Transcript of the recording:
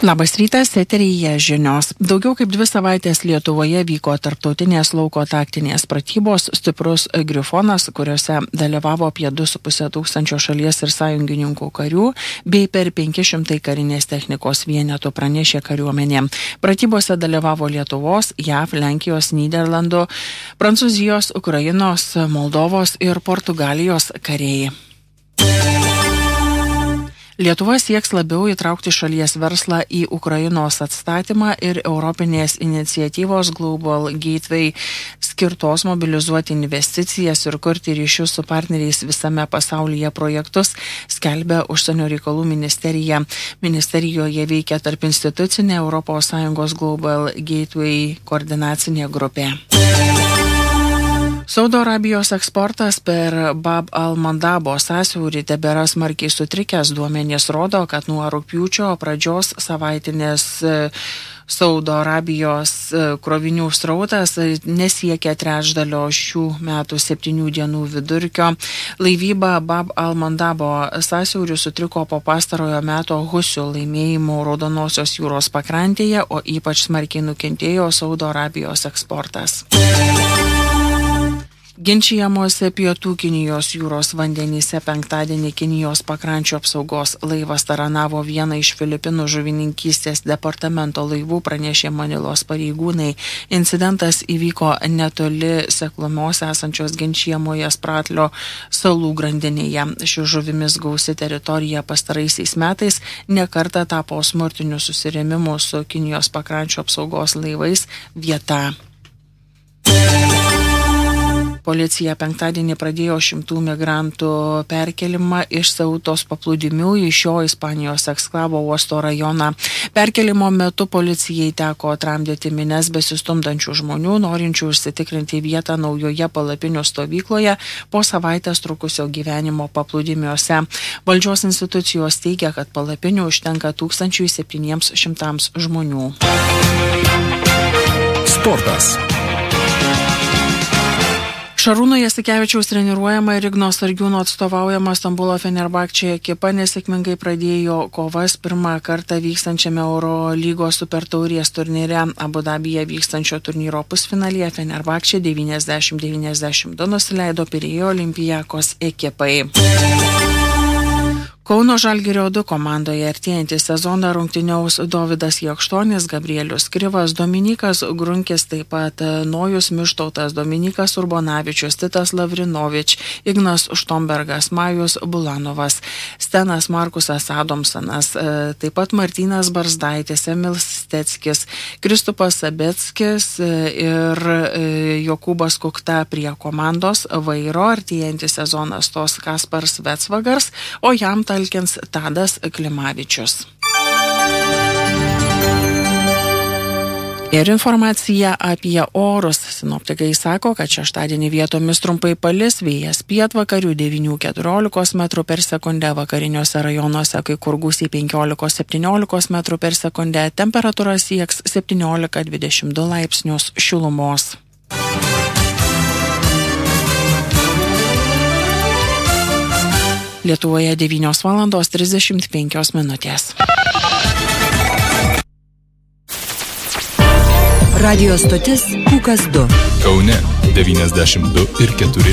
Labas rytas, eteryje žinios. Daugiau kaip 2 savaitės Lietuvoje vyko tarptautinės lauko taktinės pratybos Stiprus Grifonas, kuriuose dalyvavo apie 2,5 tūkstančio šalies ir sąjungininkų karių, bei per 500 karinės technikos vienetų, pranešė kariuomenė. Pratybose dalyvavo Lietuvos, JAV, Lenkijos, Nyderlandų, Prancūzijos, Ukrainos, Moldovos ir Portugalijos kariai. Lietuva sieks labiau įtraukti šalies verslą į Ukrainos atstatymą ir Europinės iniciatyvos Global Gateway skirtos mobilizuoti investicijas ir kurti ryšius su partneriais visame pasaulyje projektus, skelbia Užsienio reikalų ministerija. Ministerijoje veikia tarpinstitucinė ES Global Gateway koordinacinė grupė. Saudo Arabijos eksportas per Bab al-Mandabo sąsiaurį tebėra smarkiai sutrikęs. Duomenys rodo, kad nuo rugpjūčio pradžios savaitinės Saudo Arabijos krovinių srautas nesiekia trečdalio šių metų 7 dienų vidurkio. Laivyba Bab al-Mandabo sąsiauriu sutriko po pastarojo meto Husių laimėjimų Raudonosios jūros pakrantėje, o ypač smarkiai nukentėjo Saudo Arabijos eksportas. Ginčijamuose pietų Kinijos jūros vandenyse penktadienį Kinijos pakrančių apsaugos laivas taranavo vieną iš Filipinų žuvininkystės departamento laivų, pranešė Manilos pareigūnai. Incidentas įvyko netoli Seklumos esančios Ginčijamoje Spratlio salų grandinėje. Ši žuvimis gausi teritorija pastaraisiais metais nekartą tapo smurtinių susirėmimų su Kinijos pakrančių apsaugos laivais vieta. Policija penktadienį pradėjo 100 migrantų perkelimą iš Ceutos paplūdimių į šio Ispanijos eksklavo uosto rajoną. Perkelimo metu policijai teko tramdyti minias besistumdančių žmonių, norinčių užsitikrinti vietą naujoje palapinių stovykloje po savaitės trukusio gyvenimo paplūdimiuose. Valdžios institucijos teigia, kad palapinių užtenka 1700 žmonių. Sportas. Šarūno Jasikevičiaus treniruojama ir Igno Sargiūno atstovaujama Stambulo Fenerbahčė ekipa nesėkmingai pradėjo kovas pirmą kartą vykstančiame Eurolygos supertaurės turnyre. Abu Dabyje vykstančio turnyro pusfinalyje Fenerbahčė 90-92 nusileido Pirėjo Olympiakos ekipai. Kauno Žalgirio 2 komandoje artėjantį sezoną rungtyniaus Dovydas Jakštonis, Gabrielius Krivas, Dominykas Grunkis, taip pat Nojus Mištautas, Dominikas Urbonavičius, Titas Lavrinovič, Ignas Štombergas, Majus Bulanovas, Stenas Markusas Adomsonas, taip pat Martynas Barzdaitis, Emils Steckis, Kristupas Sabeckis ir Jokūbas Kukta prie komandos vairo. Artėjantį sezoną stos Kaspars Vecvagars, o jam talkins Tadas Klimavičius. Ir informacija apie orus. Sinoptikai sako, kad šeštadienį vietomis trumpai palis, vėjas pietvakarių 9-14 metrų per sekundę, vakariniuose rajonuose kai kur gūsiai 15-17 metrų per sekundę, temperatūra sieks 17-22 laipsnius šilumos. Lietuvoje 9:35 minutės. Radio stotis Pūkas 2. Kaune 92,4